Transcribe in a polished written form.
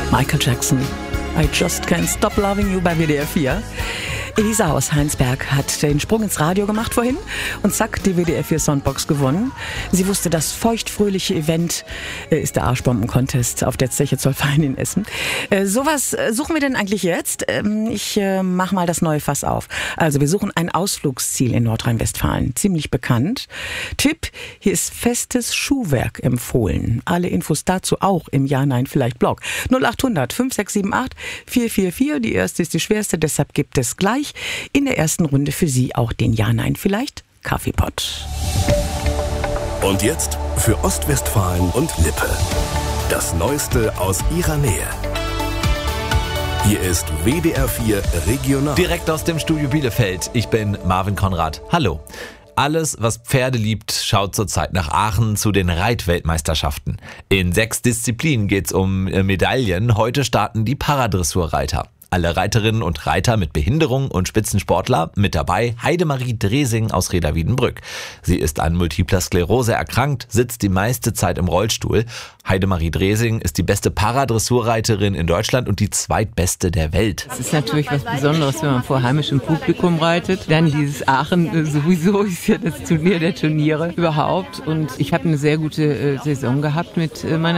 Michael Jackson, I Just Can't Stop Loving You bei WDR 4. Elisa aus Heinsberg hat den Sprung ins Radio gemacht vorhin und zack, die WDR 4 Soundbox gewonnen. Sie wusste, das feuchtfröhliche Event ist der Arschbomben-Contest auf der Zeche Zollverein in Essen. Sowas suchen wir denn eigentlich jetzt? Ich mach mal das neue Fass auf. Also wir suchen ein Ausflugsziel in Nordrhein-Westfalen, ziemlich bekannt. Tipp, hier ist festes Schuhwerk empfohlen. Alle Infos dazu auch im Ja-Nein-Vielleicht-Blog. 0800 5678 444, die erste ist die schwerste, deshalb gibt es gleich in der ersten Runde für Sie auch den Ja-Nein-Vielleicht Und jetzt für Ostwestfalen und Lippe. Das Neueste aus ihrer Nähe. Hier ist WDR 4 Regional. Direkt aus dem Studio Bielefeld. Ich bin Marvin Konrad. Hallo. Alles, was Pferde liebt, schaut zurzeit nach Aachen zu den Reitweltmeisterschaften. In 6 Disziplinen geht's um Medaillen. Heute starten die Paradressurreiter. Alle Reiterinnen und Reiter mit Behinderung und Spitzensportler mit dabei Heidemarie Dresing aus Reda-Wiedenbrück. Sie ist an multipler Sklerose erkrankt, sitzt die meiste Zeit im Rollstuhl. Heidemarie Dresing ist die beste Paradressurreiterin in Deutschland und die zweitbeste der Welt. Es ist natürlich was Besonderes, wenn man vor heimischem Publikum reitet. Dann dieses Aachen, sowieso ist ja das Turnier der Turniere überhaupt. Und ich habe eine sehr gute Saison gehabt mit meiner